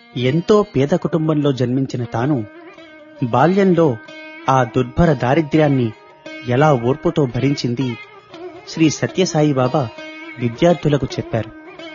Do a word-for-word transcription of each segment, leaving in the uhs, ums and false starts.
ఎంతో పేద కుటుంబంలో జన్మించిన తాను బాల్యంలో ఆ దుర్భర దారిద్ర్యాన్ని ఎలా ఓర్పుతో భరించింది శ్రీ సత్యసాయిబాబా విద్యార్థులకు చెప్పారు.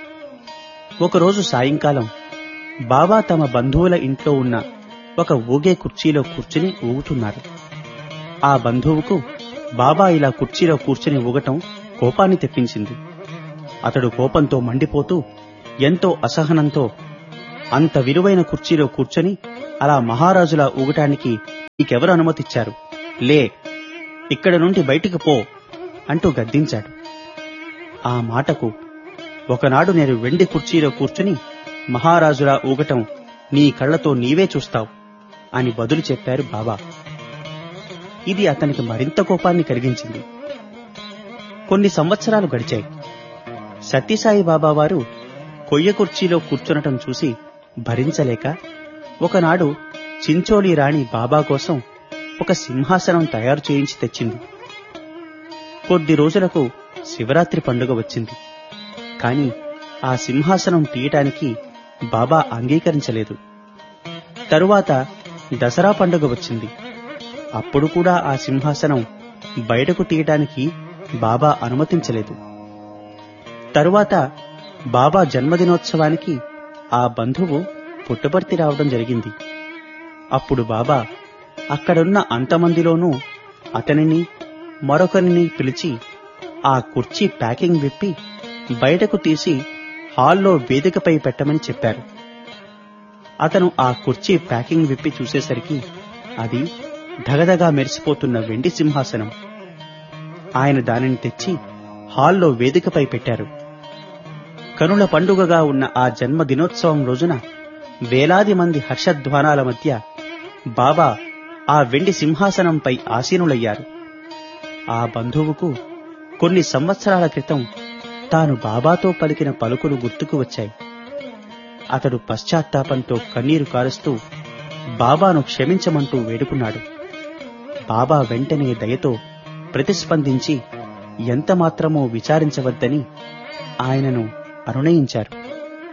ఒకరోజు సాయంకాలం బాబా తమ బంధువుల ఇంట్లో ఉన్న ఒక ఊగే కుర్చీలో కూర్చుని ఊగుతున్నారు. ఆ బంధువుకు బాబా ఇలా కుర్చీలో కూర్చుని ఊగటం కోపాన్ని తెప్పించింది. అతడు కోపంతో మండిపోతూ ఎంతో అసహనంతో, అంత విలువైన కుర్చీలో కూర్చొని అలా మహారాజులా ఊగటానికి నీకెవరు అనుమతిచ్చారు? లే, ఇక్కడ నుండి బయటికి పో అంటూ గద్దించాడు. ఆ మాటకు, ఒకనాడు నేను వెండి కుర్చీలో కూర్చుని మహారాజులా ఊగటం నీ కళ్లతో నీవే చూస్తావు అని బదులు చెప్పారు బాబా. ఇది అతనికి మరింత కోపాన్ని కలిగించింది. కొన్ని సంవత్సరాలు గడిచాయి. సత్యసాయి బాబా వారు కొయ్య కుర్చీలో కూర్చునటం చూసి భరించలేక ఒకనాడు చించోలి రాణి బాబా కోసం ఒక సింహాసనం తయారు చేయించి తెచ్చింది. కొద్ది రోజులకు శివరాత్రి పండుగ వచ్చింది. కాని ఆ సింహాసనం తీయటానికి బాబా అంగీకరించలేదు. తరువాత దసరా పండుగ వచ్చింది. అప్పుడు కూడా ఆ సింహాసనం బయటకు తీయటానికి బాబా అనుమతించలేదు. తరువాత బాబా జన్మదినోత్సవానికి ఆ బంధువు పుట్టపర్తి రావడం జరిగింది. అప్పుడు బాబా అక్కడున్న అంతమందిలోనూ అతనిని మరొకరిని పిలిచి ఆ కుర్చీ ప్యాకింగ్ విప్పి బయటకు తీసి హాల్లో వేదికపై పెట్టమని చెప్పారు. అతను ఆ కుర్చీ ప్యాకింగ్ విప్పి చూసేసరికి అది ధగధగా మెరిసిపోతున్న వెండి సింహాసనం. ఆయన దానిని తెచ్చి హాల్లో వేదికపై పెట్టారు. కనుల పండుగగా ఉన్న ఆ జన్మదినోత్సవం రోజున వేలాది మంది హర్షధ్వానాల మధ్య బాబా ఆ వెండి సింహాసనంపై ఆసీనులయ్యారు. ఆ బంధువుకు కొన్ని సంవత్సరాల క్రితం తాను బాబాతో పలికిన పలుకులు గుర్తుకు వచ్చాయి. అతడు పశ్చాత్తాపంతో కన్నీరు కారుస్తూ బాబాను క్షమించమంటూ వేడుకున్నాడు. బాబా వెంటనే దయతో ప్రతిస్పందించి ఎంతమాత్రమూ విచారించవద్దని ఆయనను అనునయించారు.